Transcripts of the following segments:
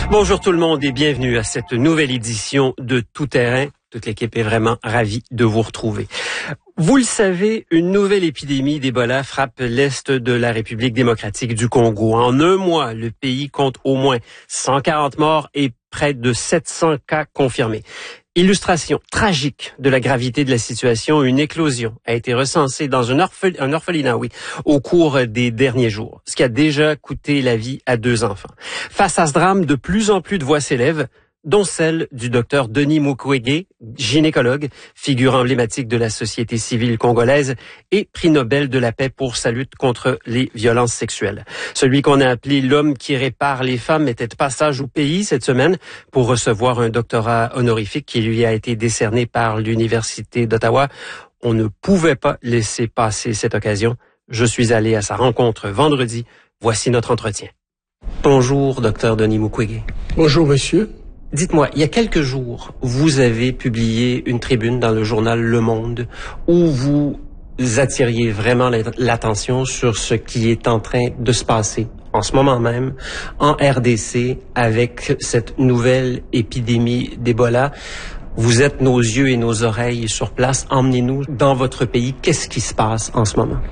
Bonjour tout le monde et bienvenue à cette nouvelle édition de Tout Terrain. Toute l'équipe est vraiment ravie de vous retrouver. Vous le savez, une nouvelle épidémie d'Ebola frappe l'est de la République démocratique du Congo. En un mois, le pays compte au moins 140 morts et près de 700 cas confirmés. Illustration tragique de la gravité de la situation, une éclosion a été recensée dans un orphelinat, au cours des derniers jours, ce qui a déjà coûté la vie à 2 enfants. Face à ce drame, de plus en plus de voix s'élèvent, dont celle du docteur Denis Mukwege, gynécologue, figure emblématique de la société civile congolaise et prix Nobel de la paix pour sa lutte contre les violences sexuelles. Celui qu'on a appelé l'homme qui répare les femmes était de passage au pays cette semaine pour recevoir un doctorat honorifique qui lui a été décerné par l'Université d'Ottawa. On ne pouvait pas laisser passer cette occasion. Je suis allé à sa rencontre vendredi. Voici notre entretien. Bonjour, docteur Denis Mukwege. Bonjour, monsieur. Dites-moi, il y a quelques jours, vous avez publié une tribune dans le journal Le Monde où vous attiriez vraiment l'attention sur ce qui est en train de se passer en ce moment même en RDC avec cette nouvelle épidémie d'Ebola. Vous êtes nos yeux et nos oreilles sur place. Emmenez-nous dans votre pays. Qu'est-ce qui se passe en ce moment?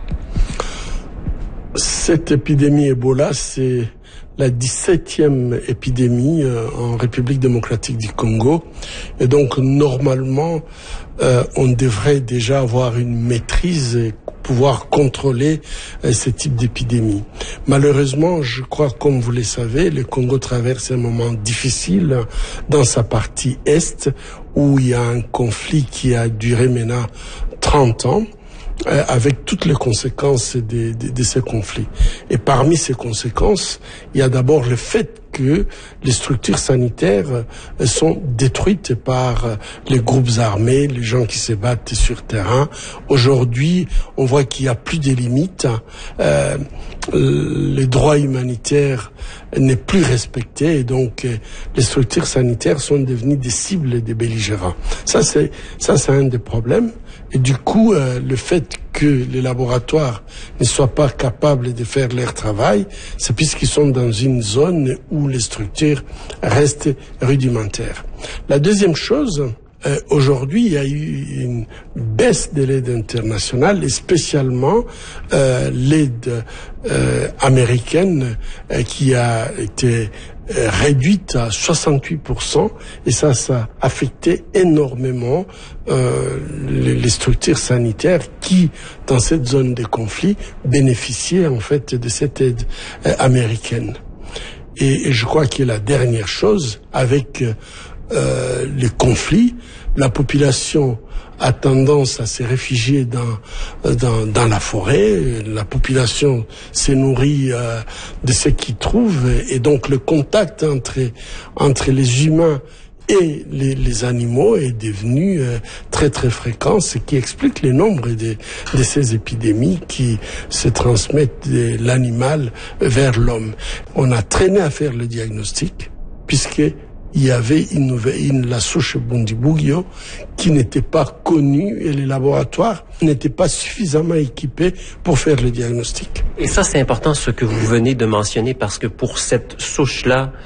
Cette épidémie Ebola, c'est la 17e épidémie en République démocratique du Congo. Et donc, normalement, on devrait déjà avoir une maîtrise et pouvoir contrôler ce type d'épidémie. Malheureusement, je crois, comme vous le savez, le Congo traverse un moment difficile dans sa partie est, où il y a un conflit qui a duré maintenant 30 ans. Avec toutes les conséquences de ces conflits. Et parmi ces conséquences, il y a d'abord le fait que les structures sanitaires sont détruites par les groupes armés, les gens qui se battent sur terrain. Aujourd'hui, on voit qu'il n'y a plus de limites. Les droits humanitaires n'est plus respecté et donc les structures sanitaires sont devenues des cibles des belligérants. Ça c'est un des problèmes. Et du coup, le fait que les laboratoires ne soient pas capables de faire leur travail, c'est puisqu'ils sont dans une zone où les structures restent rudimentaires. La deuxième chose, aujourd'hui, il y a eu une baisse de l'aide internationale et spécialement l'aide américaine qui a été réduite à 68% et ça a affecté énormément les structures sanitaires qui, dans cette zone de conflit, bénéficiaient en fait de cette aide américaine. Et je crois que la dernière chose, avec les conflits, la population a tendance à se réfugier dans la forêt. La population se nourrit de ce qu'ils trouvent et donc le contact entre les humains et les animaux est devenu très très fréquent, ce qui explique le nombre de ces épidémies qui se transmettent de l'animal vers l'homme. On a traîné à faire le diagnostic puisque il y avait la souche Bundibugyo qui n'était pas connue et les laboratoires n'étaient pas suffisamment équipés pour faire le diagnostic. Et ça, c'est important ce que vous venez de mentionner parce que pour cette souche-là,